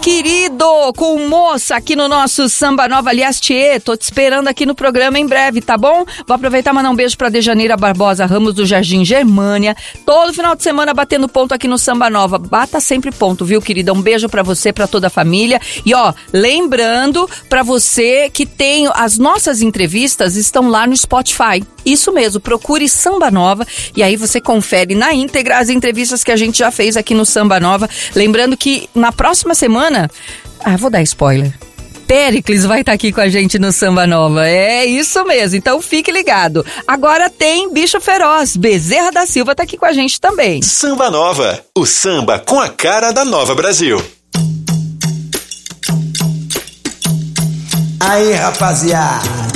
querido, com moça aqui no nosso Samba Nova. Aliás, Tchê, tô te esperando aqui no programa em breve, tá bom? Vou aproveitar e mandar um beijo pra Dejaneira Barbosa Ramos do Jardim Germânia. Todo final de semana batendo ponto aqui no Samba Nova. Bata sempre ponto, viu, querida? Um beijo pra você, pra toda a família. E ó, lembrando pra você que tem as nossas entrevistas estão lá no Spotify. Isso mesmo, procure Samba Nova e aí você confere na íntegra as entrevistas que a gente já fez aqui no Samba Nova. Lembrando que na próxima semana, vou dar spoiler, Péricles vai estar aqui com a gente no Samba Nova. É isso mesmo, então fique ligado. Agora tem Bicho Feroz, Bezerra da Silva tá aqui com a gente também. Samba Nova, o samba com a cara da Nova Brasil. Aí, rapaziada.